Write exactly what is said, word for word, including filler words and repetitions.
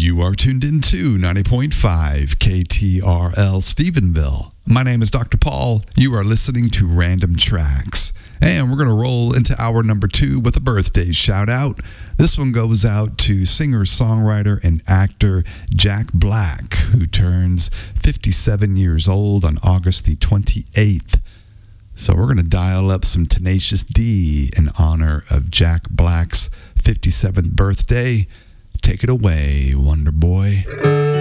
You are tuned in to ninety point five K T R L Stephenville. My name is Doctor Paul. You are listening to Random Tracks. And we're going to roll into hour number two with a birthday shout out. This one goes out to singer, songwriter, and actor Jack Black, who turns fifty-seven years old on August the twenty-eighth. So we're going to dial up some Tenacious D in honor of Jack Black's fifty-seventh birthday. Take it away, Wonder Boy.